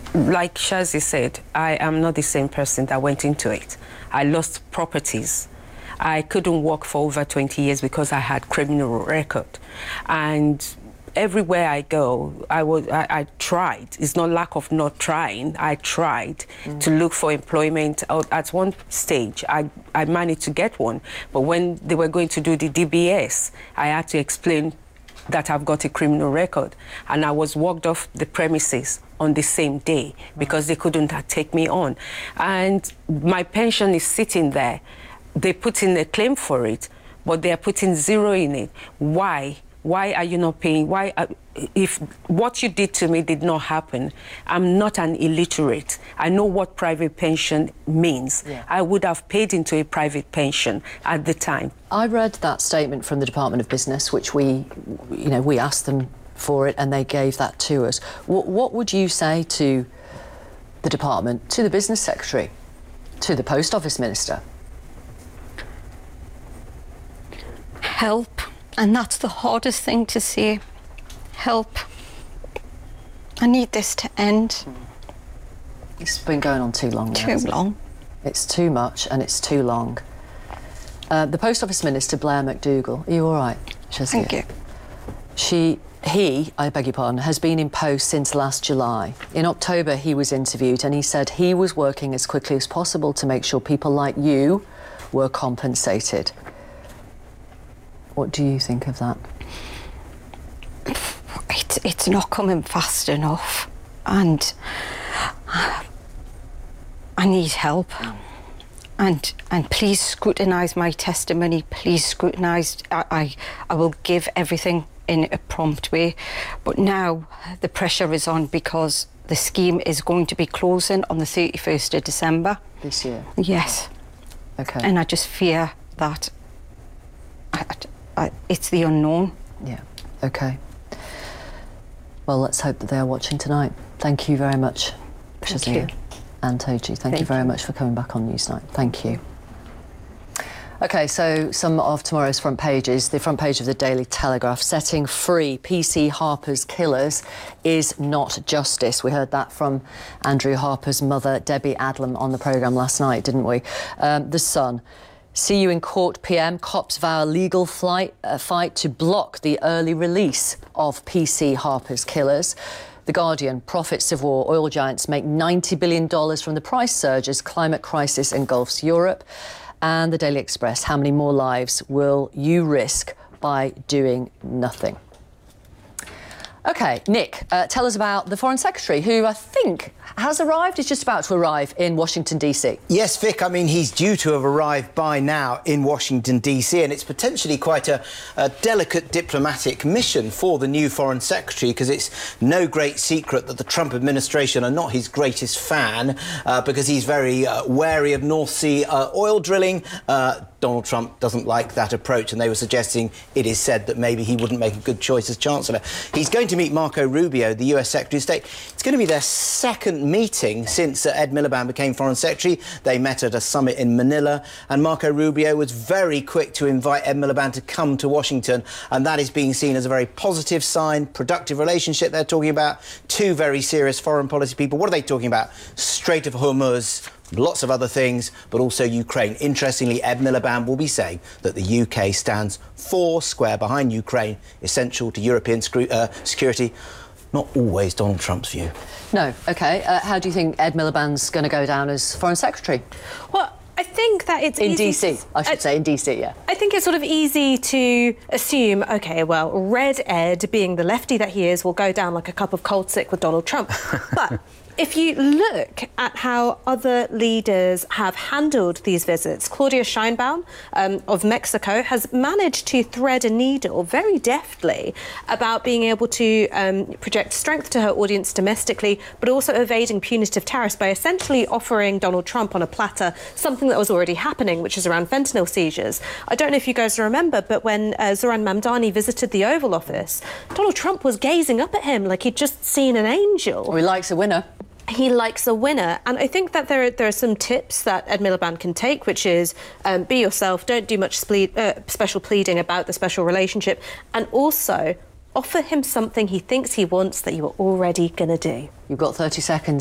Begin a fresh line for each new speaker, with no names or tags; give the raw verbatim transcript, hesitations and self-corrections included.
Like Shazi said, I am not the same person that went into it. I lost properties. I couldn't work for over twenty years because I had criminal record. And everywhere I go, I, was, I, I tried. It's not lack of not trying. I tried mm. to look for employment. At one stage, I, I managed to get one. But when they were going to do the D B S, I had to explain that I've got a criminal record. And I was walked off the premises on the same day because they couldn't take me on. And my pension is sitting there. They put in a claim for it, but they are putting zero in it. Why? Why are you not paying? Why? Uh, if what you did to me did not happen, I'm not an illiterate. I know what private pension means. Yeah. I would have paid into a private pension at the time.
I read that statement from the Department of Business, which we, you know, we asked them for it, and they gave that to us. What, what would you say to the department, to the business secretary, to the post office minister?
Help. And that's the hardest thing to say. Help. I need this to end.
It's been going on too long now.
Too long.
It? It's too much and it's too long. Uh, the Post Office Minister, Blair McDougall, are you all right, Shazia?
Thank you.
She, he, I beg your pardon, has been in post since last July. In October, he was interviewed and he said he was working as quickly as possible to make sure people like you were compensated. What do you think of that?
It's, it's not coming fast enough, and I need help. And and please scrutinise my testimony. Please scrutinise. I, I I will give everything in a prompt way. But now the pressure is on because the scheme is going to be closing on the thirty-first of December
this year.
Yes.
Okay.
And I just fear that. I, I, it's the unknown.
Yeah, OK. Well, let's hope that they are watching tonight. Thank you very much, Shazia and Toji. Thank, Thank you very you. much for coming back on Newsnight. Thank you. OK, so some of tomorrow's front pages. The front page of the Daily Telegraph, setting free P C Harper's killers is not justice. We heard that from Andrew Harper's mother, Debbie Adlam, on the programme last night, didn't we? Um, the Sun. See you in court, P M. Cops vow legal flight, uh, fight to block the early release of P C Harper's killers. The Guardian. Profits of war. Oil giants make ninety billion dollars from the price surge as climate crisis engulfs Europe. And the Daily Express. How many more lives will you risk by doing nothing? OK, Nick, uh, tell us about the Foreign Secretary, who I think has arrived, is just about to arrive in Washington, D C.
Yes, Vic, I mean, he's due to have arrived by now in Washington, D C, and it's potentially quite a, a delicate diplomatic mission for the new Foreign Secretary, because it's no great secret that the Trump administration are not his greatest fan, uh, because he's very uh, wary of North Sea uh, oil drilling. Uh, Donald Trump doesn't like that approach, and they were suggesting, it is said, that maybe he wouldn't make a good choice as Chancellor. He's going to meet Marco Rubio, the U S Secretary of State. It's going to be their second meeting since uh, Ed Miliband became Foreign Secretary. They met at a summit in Manila, and Marco Rubio was very quick to invite Ed Miliband to come to Washington, and that is being seen as a very positive sign, productive relationship they're talking about. Two very serious foreign policy people. What are they talking about? Strait of Hormuz, lots of other things, but also Ukraine. Interestingly, Ed Miliband will be saying that the U K stands four square behind Ukraine, essential to European uh, security. Not always Donald Trump's view.
No. OK. Uh, how do you think Ed Miliband's going to go down as Foreign Secretary?
Well, I think that it's
in
easy
D C, I should uh, say, in D C, yeah.
I think it's sort of easy to assume, OK, well, Red Ed, being the lefty that he is, will go down like a cup of cold sick with Donald Trump. But if you look at how other leaders have handled these visits, Claudia Sheinbaum um, of Mexico has managed to thread a needle very deftly about being able to um, project strength to her audience domestically, but also evading punitive tariffs by essentially offering Donald Trump on a platter something that was already happening, which is around fentanyl seizures. I don't know if you guys remember, but when uh, Zoran Mamdani visited the Oval Office, Donald Trump was gazing up at him like he'd just seen an angel.
Well, he likes a winner.
He likes a winner. And I think that there are, there are some tips that Ed Miliband can take, which is um, be yourself, don't do much sple uh, special pleading about the special relationship, and also offer him something he thinks he wants that you are already going to do.
You've got thirty seconds.